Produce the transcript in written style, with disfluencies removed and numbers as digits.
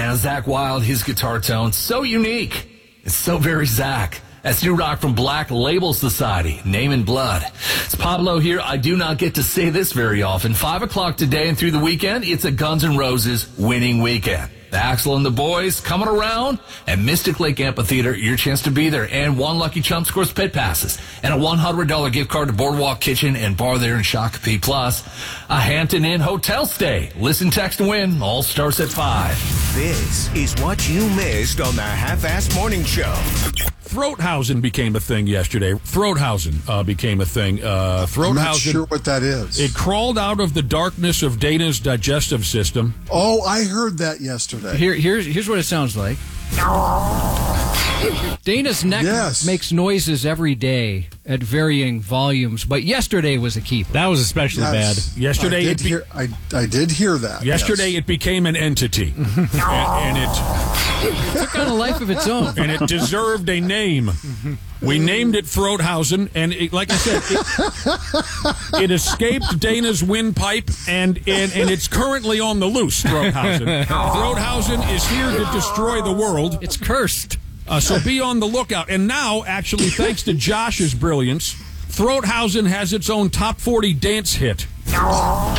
Man, Zach Wild, his guitar tone, so unique. It's so very Zach. That's new rock from Black Label Society, Name in Blood. It's Pablo here. I do not get to say this very often. 5 o'clock today and through the weekend, it's a Guns N' Roses winning weekend. The Axl and the boys coming around at Mystic Lake Amphitheater. Your chance to be there. And one lucky chump scores pit passes. And a $100 gift card to Boardwalk Kitchen and Bar there in Shakopee. Plus, a Hampton Inn hotel stay. Listen, text, and win. All starts at 5. This is what you missed on the Half-Ass Morning Show. Throathausen became a thing yesterday. Throathausen became a thing. Throathausen, I'm not sure what that is. It crawled out of the darkness of Dana's digestive system. Oh, I heard that yesterday. Here's what it sounds like. Dana's neck makes noises every day at varying volumes, but yesterday was a keeper. That was especially bad. Yesterday, I did hear that. Yesterday, it became an entity, and it took on a life of its own, and it deserved a name. We named it Throathausen, and like I said, it escaped Dana's windpipe, and it's currently on the loose. Throathausen. Throathausen is here to destroy the world. It's cursed. So be on the lookout. And now, actually, thanks to Josh's brilliance, Throathausen has its own top 40 dance hit.